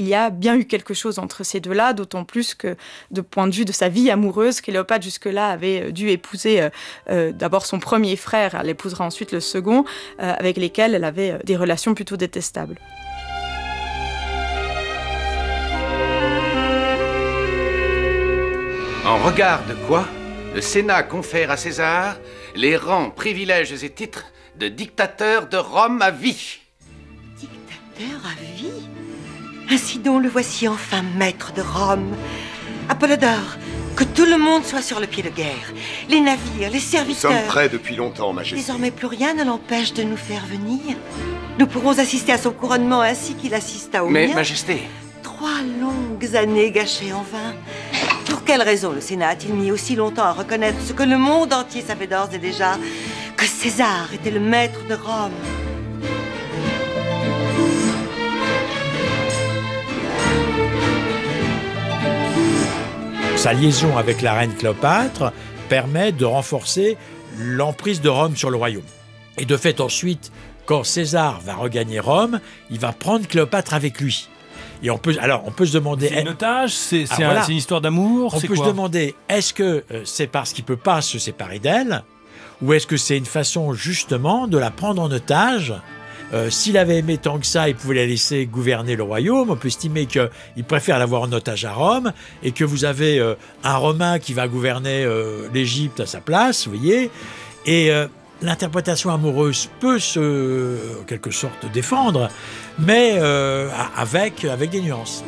il y a bien eu quelque chose entre ces deux-là, d'autant plus que, de point de vue de sa vie amoureuse, Cléopâtre jusque-là avait dû épouser d'abord son premier frère, elle épousera ensuite le second, avec lesquels elle avait des relations plutôt détestables. En regard de quoi, le Sénat confère à César les rangs, privilèges et titres de dictateur de Rome à vie. Dictateur à vie? Ainsi donc le voici enfin maître de Rome. Apollodore, que tout le monde soit sur le pied de guerre. Les navires, les serviteurs... Nous sommes prêts depuis longtemps, Majesté. Désormais plus rien ne l'empêche de nous faire venir. Nous pourrons assister à son couronnement ainsi qu'il assista au mien. Mais, Majesté... 3 longues années gâchées en vain. Pour quelle raison le Sénat a-t-il mis aussi longtemps à reconnaître ce que le monde entier savait d'ores et déjà, que César était le maître de Rome? Sa liaison avec la reine Cléopâtre permet de renforcer l'emprise de Rome sur le royaume. Et de fait, ensuite, quand César va regagner Rome, il va prendre Cléopâtre avec lui. Et on peut se demander... C'est un otage, c'est une histoire d'amour, On c'est peut quoi? se demander, est-ce que c'est parce qu'il ne peut pas se séparer d'elle, ou est-ce que c'est une façon justement de la prendre en otage? S'il avait aimé tant que ça, il pouvait la laisser gouverner le royaume. On peut estimer qu'il préfère l'avoir en otage à Rome, et que vous avez un Romain qui va gouverner l'Égypte à sa place, vous voyez. Et l'interprétation amoureuse peut en quelque sorte, défendre, mais avec des nuances.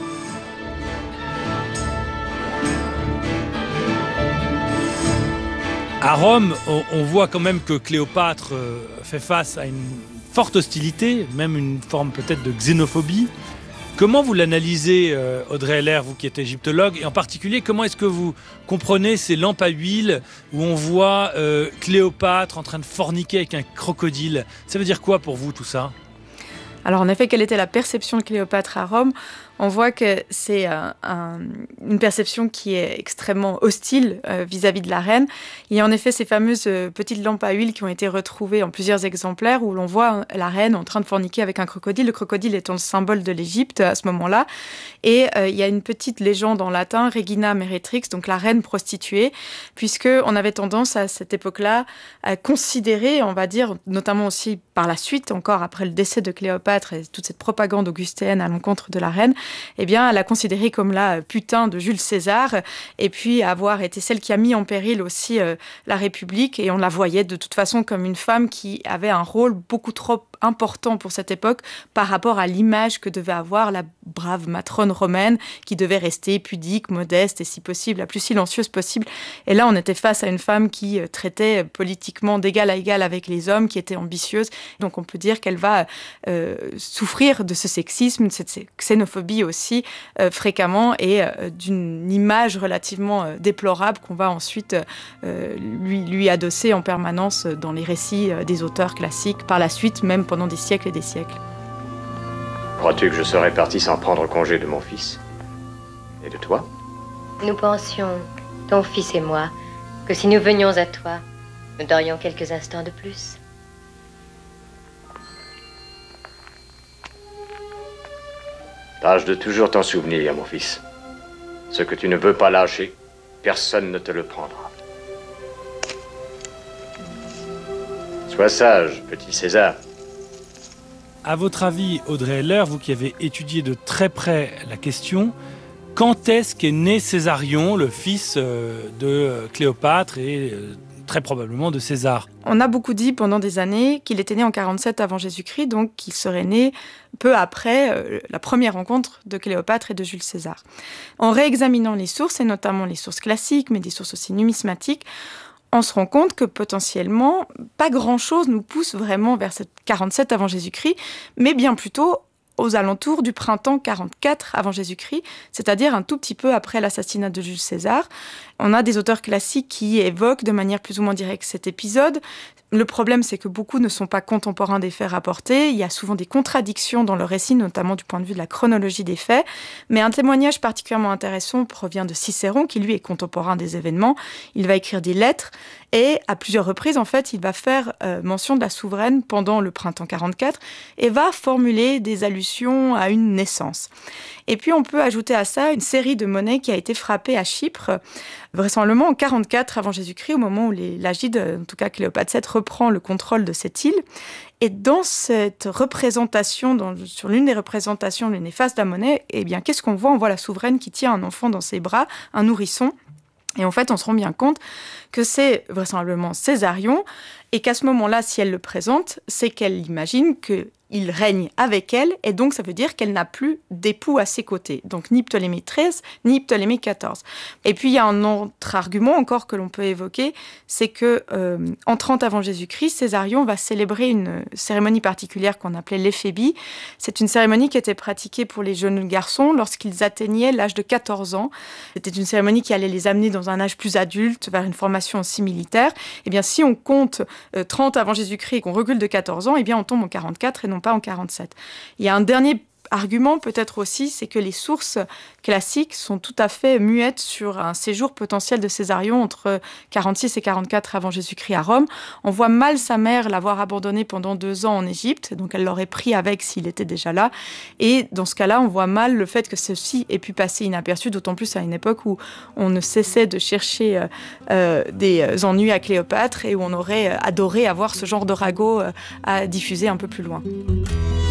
À Rome, on voit quand même que Cléopâtre fait face à une forte hostilité, même une forme peut-être de xénophobie. Comment vous l'analysez, Audrey Heller, vous qui êtes égyptologue, et en particulier, comment est-ce que vous comprenez ces lampes à huile où on voit Cléopâtre en train de forniquer avec un crocodile? Ça veut dire quoi pour vous tout ça? Alors en effet, quelle était la perception de Cléopâtre à Rome ? On voit que c'est une perception qui est extrêmement hostile vis-à-vis de la reine. Il y a en effet ces fameuses petites lampes à huile qui ont été retrouvées en plusieurs exemplaires où l'on voit la reine en train de forniquer avec un crocodile, le crocodile étant le symbole de l'Égypte à ce moment-là. Et il y a une petite légende en latin, Regina Meretrix, donc la reine prostituée, puisqu'on avait tendance à cette époque-là à considérer, on va dire, notamment aussi par la suite, encore après le décès de Cléopâtre et toute cette propagande augustéenne à l'encontre de la reine, eh bien, elle a considéré comme la putain de Jules César, et puis avoir été celle qui a mis en péril aussi la République, et on la voyait de toute façon comme une femme qui avait un rôle beaucoup trop important pour cette époque par rapport à l'image que devait avoir la brave matrone romaine qui devait rester pudique, modeste et si possible la plus silencieuse possible. Et là, on était face à une femme qui traitait politiquement d'égal à égal avec les hommes, qui était ambitieuse. Donc on peut dire qu'elle va souffrir de ce sexisme, de cette xénophobie aussi fréquemment, et d'une image relativement déplorable qu'on va ensuite lui adosser en permanence dans les récits des auteurs classiques par la suite, même pendant des siècles et des siècles. Crois-tu que je serais parti sans prendre congé de mon fils? Et de toi? Nous pensions, ton fils et moi, que si nous venions à toi, nous dorions quelques instants de plus. Tâche de toujours t'en souvenir, mon fils. Ce que tu ne veux pas lâcher, personne ne te le prendra. Sois sage, petit César. À votre avis, Audrey Heller, vous qui avez étudié de très près la question, quand est-ce qu'est né Césarion, le fils de Cléopâtre et très probablement de César? On a beaucoup dit pendant des années qu'il était né en 47 avant Jésus-Christ, donc qu'il serait né peu après la première rencontre de Cléopâtre et de Jules César. En réexaminant les sources, et notamment les sources classiques, mais des sources aussi numismatiques, on se rend compte que potentiellement, pas grand-chose nous pousse vraiment vers cette 47 avant Jésus-Christ, mais bien plutôt aux alentours du printemps 44 avant Jésus-Christ, c'est-à-dire un tout petit peu après l'assassinat de Jules César. On a des auteurs classiques qui évoquent de manière plus ou moins directe cet épisode, Le problème, c'est que beaucoup ne sont pas contemporains des faits rapportés. Il y a souvent des contradictions dans le récit, notamment du point de vue de la chronologie des faits. Mais un témoignage particulièrement intéressant provient de Cicéron, qui lui est contemporain des événements. Il va écrire des lettres et à plusieurs reprises, en fait, il va faire mention de la souveraine pendant le printemps 44 et va formuler des allusions à une naissance. Et puis, on peut ajouter à ça une série de monnaies qui a été frappée à Chypre, vraisemblablement en 44 avant Jésus-Christ, au moment où l'Agide, en tout cas Cléopâtre VII, reprend le contrôle de cette île. Et dans cette représentation, sur l'une des représentations, l'une des faces de la monnaie, eh bien, qu'est-ce qu'on voit ? On voit la souveraine qui tient un enfant dans ses bras, un nourrisson. Et en fait, on se rend bien compte que c'est vraisemblablement Césarion, et qu'à ce moment-là, si elle le présente, c'est qu'elle imagine qu'il règne avec elle, et donc ça veut dire qu'elle n'a plus d'époux à ses côtés. Donc ni Ptolémée XIII, ni Ptolémée XIV. Et puis il y a un autre argument encore que l'on peut évoquer, c'est que en 30 avant Jésus-Christ, Césarion va célébrer une cérémonie particulière qu'on appelait l'éphébie. C'est une cérémonie qui était pratiquée pour les jeunes garçons lorsqu'ils atteignaient l'âge de 14 ans. C'était une cérémonie qui allait les amener dans un âge plus adulte, vers une formation aussi militaire. Eh bien, si on compte 30 avant Jésus-Christ et qu'on recule de 14 ans, eh bien, on tombe en 44 et non pas en 47. Il y a un dernier argument peut-être aussi, c'est que les sources classiques sont tout à fait muettes sur un séjour potentiel de Césarion entre 46 et 44 avant Jésus-Christ à Rome. On voit mal sa mère l'avoir abandonné pendant 2 ans en Égypte, donc elle l'aurait pris avec s'il était déjà là. Et dans ce cas-là, on voit mal le fait que ceci ait pu passer inaperçu, d'autant plus à une époque où on ne cessait de chercher des ennuis à Cléopâtre et où on aurait adoré avoir ce genre de ragot à diffuser un peu plus loin.